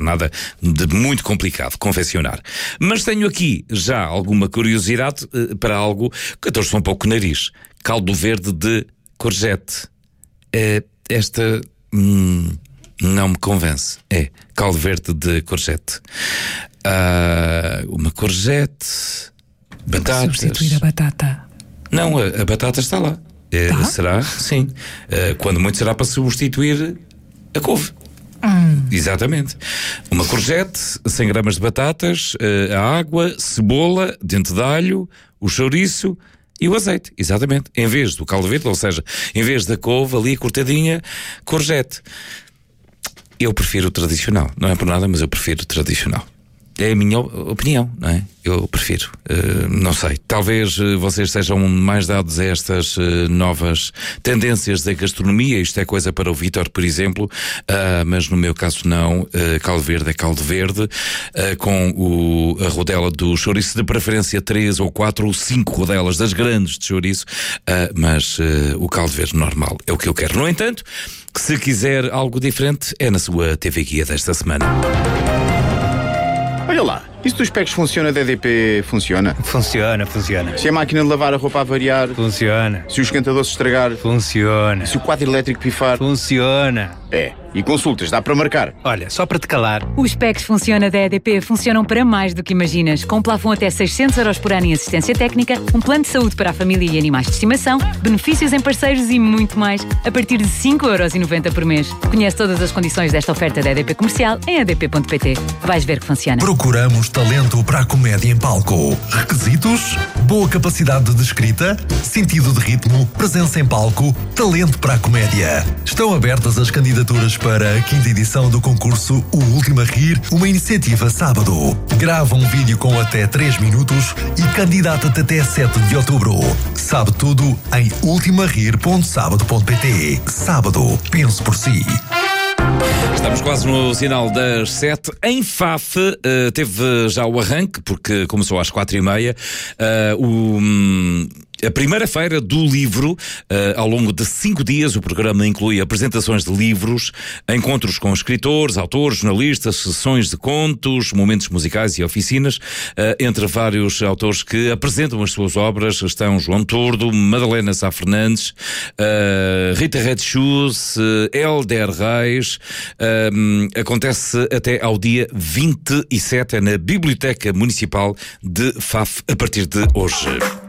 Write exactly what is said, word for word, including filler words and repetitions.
nada de muito complicado confeccionar. Mas tenho aqui já alguma curiosidade uh, para algo que eu sou um pouco nariz. Caldo verde de courgette. É, esta hum, não me convence. É caldo verde de courgette. Uh, uma courgette, batatas. Substituir a batata. Não, a, a batata está lá. É, Tá? será? Sim. Uh, quando muito será para substituir a couve. Hum. Exatamente. Uma courgette, cem gramas de batatas, uh, a água, cebola, dente de alho, o chouriço e o azeite. Exatamente. Em vez do caldo verde, ou seja, em vez da couve ali cortadinha, courgette. Eu prefiro o tradicional. Não é por nada, mas eu prefiro o tradicional. É a minha opinião, não é? Eu prefiro. Uh, não sei. Talvez uh, vocês sejam mais dados a estas uh, novas tendências da gastronomia. Isto é coisa para o Vítor, por exemplo. Uh, mas no meu caso não. Uh, caldo verde é caldo verde. Uh, com o, a rodela do chouriço. De preferência três ou quatro ou cinco rodelas das grandes de chouriço. Uh, mas uh, o caldo verde normal é o que eu quero. No entanto, se quiser algo diferente, é na sua T V Guia desta semana. Olha lá, isso dos packs funciona da E D P funciona? Funciona, funciona. Se a máquina de lavar a roupa a variar? Funciona. Se o esquentador se estragar? Funciona. Se o quadro elétrico pifar? Funciona. É, e consultas, dá para marcar? Olha, só para te calar. Os packs Funciona da E D P funcionam para mais do que imaginas. Com plafond até seiscentos euros por ano em assistência técnica, um plano de saúde para a família e animais de estimação, benefícios em parceiros e muito mais, a partir de cinco euros e noventa por mês. Conhece todas as condições desta oferta da E D P Comercial em e d p ponto p t. Vais ver que funciona. Procuramos talento para a comédia em palco. Requisitos? Boa capacidade de escrita, sentido de ritmo, presença em palco, talento para a comédia. Estão abertas as candidaturas para a quinta edição do concurso O Último a Rir, uma iniciativa sábado. Grava um vídeo com até três minutos e candidata-te até sete de outubro. Sabe tudo em ultimo a rir ponto sábado ponto p t. Sábado, pense por si. Estamos quase no sinal das sete. Em Faf, uh, teve já o arranque, porque começou às quatro e meia. Uh, o... Um... A primeira feira do livro, uh, ao longo de cinco dias, o programa inclui apresentações de livros, encontros com escritores, autores, jornalistas, sessões de contos, momentos musicais e oficinas. Uh, entre vários autores que apresentam as suas obras estão João Tordo, Madalena Sá Fernandes, uh, Rita Red Shoes, uh, Helder Reis. Uh, acontece até ao dia vinte e sete na Biblioteca Municipal de Faf, a partir de hoje.